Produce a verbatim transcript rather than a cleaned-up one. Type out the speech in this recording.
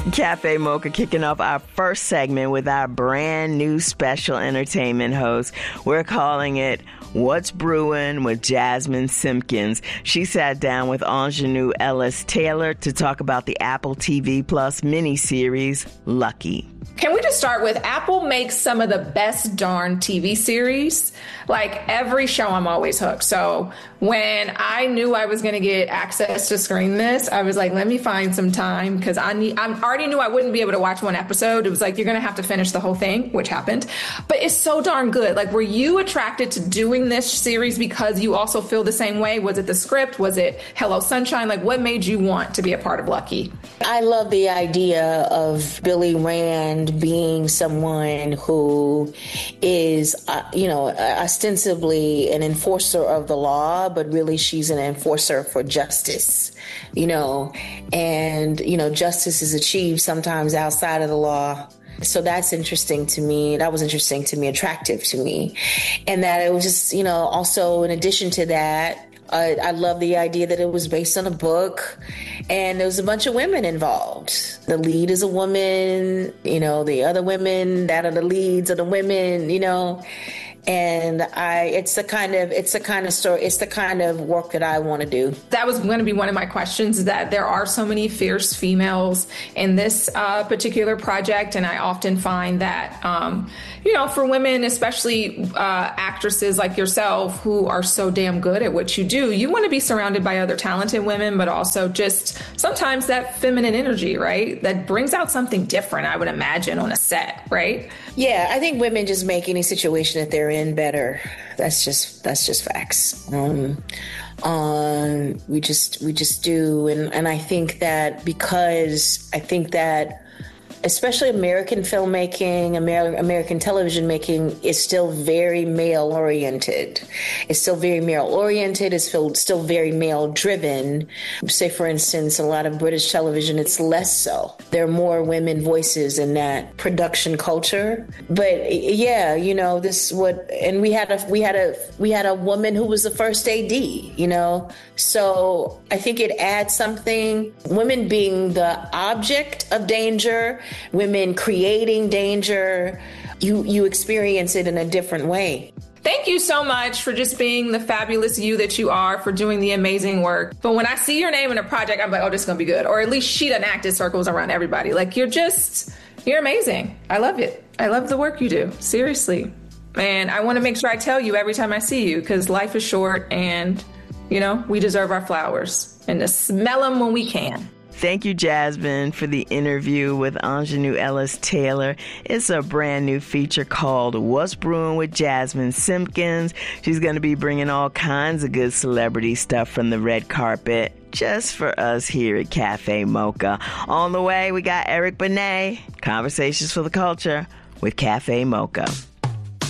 Cafe Mocha kicking off our first segment with our brand new special entertainment host. We're calling it What's Brewing with Jasmine Simpkins. She sat down with Aunjanue Ellis Taylor to talk about the Apple T V Plus miniseries, Lucky. Can we just start with Apple makes some of the best darn T V series? Like every show, I'm always hooked. So when I knew I was going to get access to screen this, I was like, let me find some time because I need, I already knew I wouldn't be able to watch one episode. It was like, you're going to have to finish the whole thing, which happened. But it's so darn good. Like, were you attracted to doing this series because you also feel the same way? Was it the script? Was it Hello Sunshine? Like, what made you want to be a part of Lucky? I love the idea of Billy Rand being someone who is, uh, you know, ostensibly an enforcer of the law, but really she's an enforcer for justice, you know, and, you know, justice is achieved sometimes outside of the law. So that's interesting to me. That was interesting to me, attractive to me. And that it was just, you know, also in addition to that, I, I love the idea that it was based on a book and there was a bunch of women involved. The lead is a woman, you know, the other women that are the leads are the women, you know, and I, it's the kind of, it's the kind of story, it's the kind of work that I want to do. That was going to be one of my questions, that there are so many fierce females in this uh, particular project. And I often find that, um, you know, for women, especially uh, actresses like yourself who are so damn good at what you do, you want to be surrounded by other talented women, but also just sometimes that feminine energy, right? That brings out something different, I would imagine, on a set, right? Yeah, I think women just make any situation that they're in better. That's just that's just facts. Um, um, we just we just do, and and I think that because I think that. Especially American filmmaking, Amer- American television making is still very male-oriented. It's still very male-oriented. It's still, still very male-driven. Say, for instance, a lot of British television, it's less so. There are more women voices in that production culture. But yeah, you know, this what, and we had a we had a we had a woman who was the first A D. You know, so I think it adds something. Women being the object of danger. Women creating danger, you you experience it in a different way. Thank you so much for just being the fabulous you that you are, for doing the amazing work. But when I see your name in a project, I'm like, oh, this is going to be good. Or at least she done acted circles around everybody. Like, you're just, you're amazing. I love it. I love the work you do. Seriously. And I want to make sure I tell you every time I see you, because life is short and, you know, we deserve our flowers and to smell them when we can. Thank you, Jasmine, for the interview with Aunjanue Ellis Taylor. It's a brand new feature called What's Brewing with Jasmine Simpkins. She's going to be bringing all kinds of good celebrity stuff from the red carpet just for us here at Cafe Mocha. On the way, we got Eric Benet, Conversations for the Culture with Cafe Mocha.